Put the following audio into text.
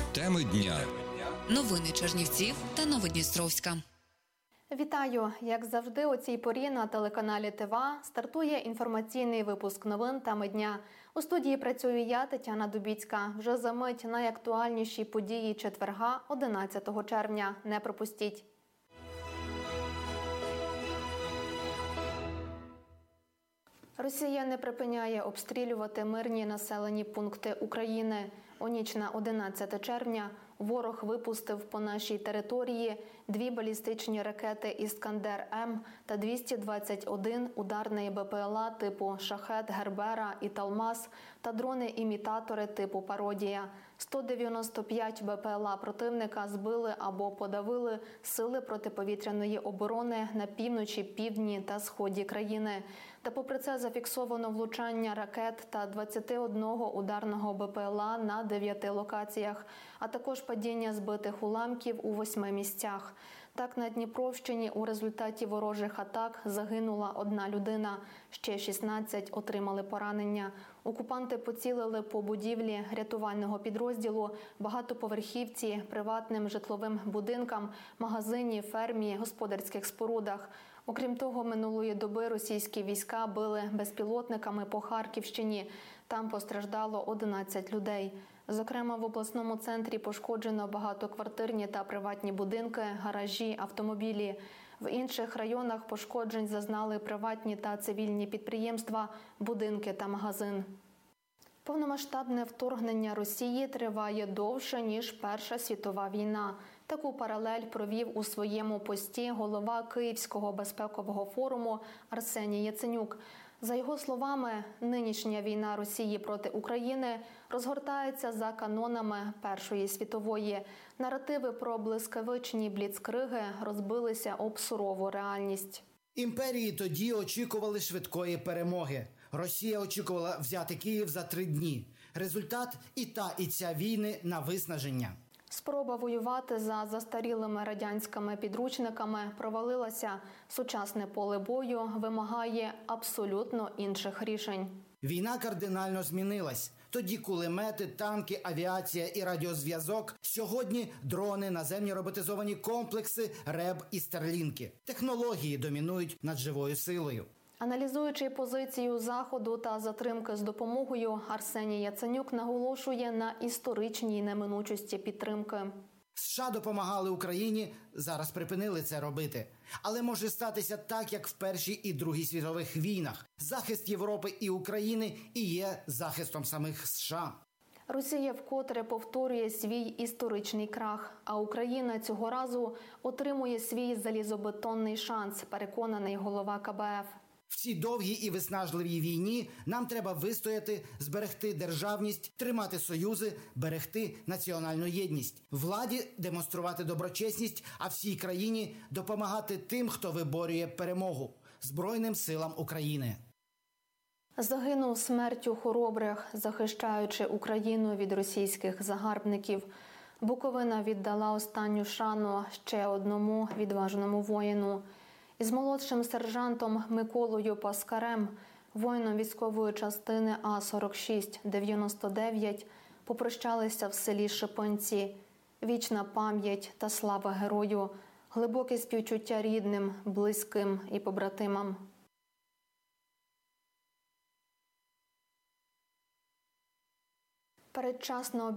Теми дня. Новини Чернівців та Новодністровська. Вітаю! Як завжди, у цій порі на телеканалі ТВА стартує інформаційний випуск новин «Теми дня». У студії працюю я, Тетяна Дубіцька. Вже за мить найактуальніші події четверга, 11 червня. Не пропустіть! Росія не припиняє обстрілювати мирні населені пункти України. У ніч на 11 червня ворог випустив по нашій території 2 балістичні ракети «Іскандер-М» та 221 ударний БПЛА типу «Шахед», «Гербера» і «Талмас» та дрони-імітатори типу «Пародія». 195 БПЛА противника збили або подавили сили протиповітряної оборони на півночі, півдні та сході країни. Та попри це зафіксовано влучання ракет та 21 ударного БПЛА на 9 локаціях, а також падіння збитих уламків у 8 місцях. Так, на Дніпровщині у результаті ворожих атак загинула 1 людина, ще 16 отримали поранення. Окупанти поцілили по будівлі рятувального підрозділу, багатоповерхівці, приватним житловим будинкам, магазині, фермі, господарських спорудах. Окрім того, минулої доби російські війська били безпілотниками по Харківщині. Там постраждало 11 людей. Зокрема, в обласному центрі пошкоджено багатоквартирні та приватні будинки, гаражі, автомобілі. В інших районах пошкоджень зазнали приватні та цивільні підприємства, будинки та магазин. Повномасштабне вторгнення Росії триває довше, ніж Перша світова війна. Таку паралель провів у своєму пості голова Київського безпекового форуму Арсеній Яценюк. За його словами, нинішня війна Росії проти України розгортається за канонами Першої світової. Наративи про блискавичні бліцкриги розбилися об сурову реальність. Імперії тоді очікували швидкої перемоги. Росія очікувала взяти Київ за 3 дні. Результат – і ця війни на виснаження. Спроба воювати за застарілими радянськими підручниками провалилася. Сучасне поле бою вимагає абсолютно інших рішень. Війна кардинально змінилась. Тоді кулемети, танки, авіація і радіозв'язок. Сьогодні дрони, наземні роботизовані комплекси, РЕБ і Старлінки. Технології домінують над живою силою. Аналізуючи позицію Заходу та затримки з допомогою, Арсеній Яценюк наголошує на історичній неминучості підтримки. США допомагали Україні, зараз припинили це робити. Але може статися так, як в Першій і Другій світових війнах. Захист Європи і України і є захистом самих США. Росія вкотре повторює свій історичний крах, а Україна цього разу отримує свій залізобетонний шанс, переконаний голова КБФ. В цій довгій і виснажливій війні нам треба вистояти, зберегти державність, тримати союзи, берегти національну єдність. Владі демонструвати доброчесність, а всій країні допомагати тим, хто виборює перемогу – Збройним силам України. Загинув смертю хоробрих, захищаючи Україну від російських загарбників. Буковина віддала останню шану ще одному відважному воїну. Із молодшим сержантом Миколою Паскарем, воїном військової частини А-46-99, попрощалися в селі Шипинці. Вічна пам'ять та слава герою, глибоке співчуття рідним, близьким і побратимам. Передчасно